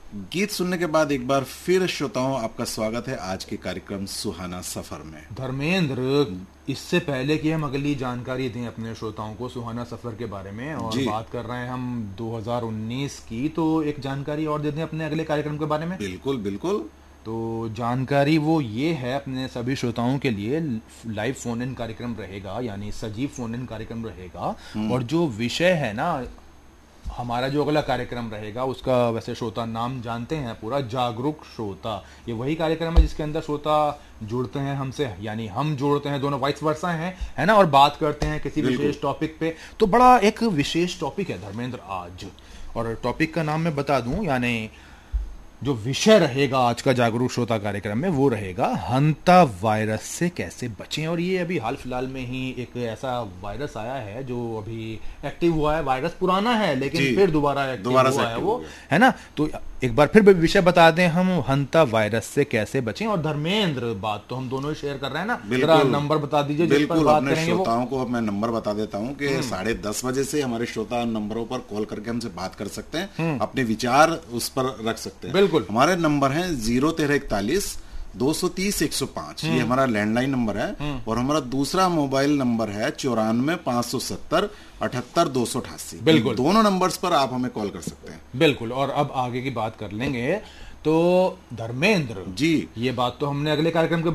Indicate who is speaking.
Speaker 1: गीत सुनने के बाद एक बार फिर श्रोताओं आपका स्वागत है आज के कार्यक्रम सुहाना सफर में।
Speaker 2: धर्मेंद्र, इससे पहले कि हम अगली जानकारी दें अपने श्रोताओं को सुहाना सफर के बारे में, और बात कर रहे हैं हम 2019 की, तो एक जानकारी और दे दें अपने अगले कार्यक्रम के बारे में।
Speaker 1: बिल्कुल बिल्कुल।
Speaker 2: तो जानकारी वो ये है अपने सभी श्रोताओं के लिए, लाइव फोन इन कार्यक्रम रहेगा, यानी सजीव फोन इन कार्यक्रम रहेगा। और जो विषय है ना, हमारा जो अगला कार्यक्रम रहेगा उसका वैसे श्रोता नाम जानते हैं पूरा, जागरूक श्रोता। ये वही कार्यक्रम है जिसके अंदर श्रोता जुड़ते हैं हमसे, यानी हम जोड़ते हैं, दोनों वाइस वर्सा हैं, है ना, और बात करते हैं किसी विशेष टॉपिक पे। तो बड़ा एक विशेष टॉपिक है धर्मेंद्र आज, और टॉपिक का नाम मैं बता दूं, यानी जो विषय रहेगा आज का जागरूक श्रोता कार्यक्रम में वो रहेगा हंता वायरस से कैसे बचें। और ये अभी हाल फिलहाल में ही एक ऐसा वायरस आया है जो अभी एक्टिव हुआ है। वायरस पुराना है लेकिन फिर दोबारा एक्टिव हुआ है वो, है ना। तो एक बार फिर विषय बता दें हम, हंता वायरस से कैसे बचें। और धर्मेंद्र, बात तो हम दोनों ही शेयर कर रहे हैं ना, जरा नंबर बता दीजिए जिस पर बात करेंगे।
Speaker 1: श्रोताओं को मैं नंबर बता देता हूं कि 10:30 बजे से हमारे श्रोता नंबरों पर कॉल करके हमसे बात कर सकते हैं, अपने विचार उस पर रख सकते हैं। बिल्कुल, हमारे नंबर है 01341 230 105, ये हमारा लैंडलाइन नंबर है। और हमारा दूसरा मोबाइल नंबर है 94 570 78 288। बिल्कुल, दोनों नंबर्स पर आप हमें कॉल कर सकते हैं।
Speaker 2: बिल्कुल, और अब आगे की बात कर लेंगे। तो धर्मेंद्र जी, ये बात तो हमने अगले कार्यक्रम के